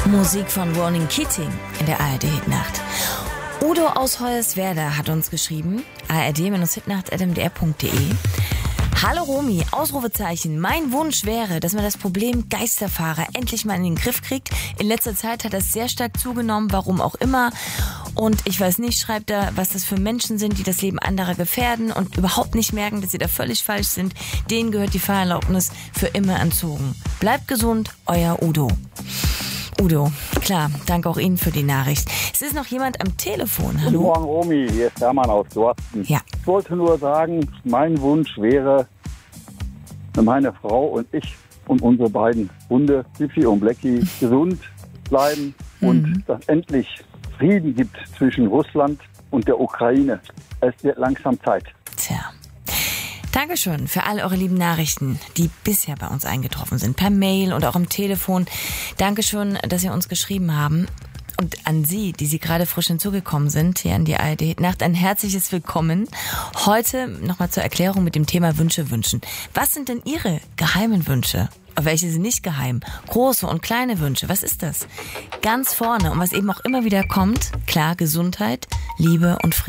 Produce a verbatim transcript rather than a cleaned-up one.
Musik von Ronan Keating in der A R D-Hitnacht. Udo aus Hoyerswerda hat uns geschrieben, a r d Hitnacht at m d r punkt d e. Hallo Romy, Ausrufezeichen. Mein Wunsch wäre, dass man das Problem Geisterfahrer endlich mal in den Griff kriegt. In letzter Zeit hat das sehr stark zugenommen, warum auch immer. Und ich weiß nicht, schreibt er, was das für Menschen sind, die das Leben anderer gefährden und überhaupt nicht merken, dass sie da völlig falsch sind. Denen gehört die Fahrerlaubnis für immer entzogen. Bleibt gesund, euer Udo. Udo, klar, danke auch Ihnen für die Nachricht. Es ist noch jemand am Telefon, hallo? Guten Morgen, Romy, hier ist Hermann aus Dorsten. Ja. Ich wollte nur sagen, mein Wunsch wäre, wenn meine Frau und ich und unsere beiden Hunde, Fifi und Blackie, gesund bleiben mhm. und dass endlich Frieden gibt zwischen Russland und der Ukraine. Es wird langsam Zeit. Tja. Dankeschön für all eure lieben Nachrichten, die bisher bei uns eingetroffen sind, per Mail und auch am Telefon. Dankeschön, dass ihr uns geschrieben haben. Und an Sie, die Sie gerade frisch hinzugekommen sind, hier an die A R D-Nacht, ein herzliches Willkommen. Heute nochmal zur Erklärung mit dem Thema Wünsche wünschen. Was sind denn Ihre geheimen Wünsche? Welche sind nicht geheim? Große und kleine Wünsche, was ist das? Ganz vorne und was eben auch immer wieder kommt, klar, Gesundheit, Liebe und Frieden.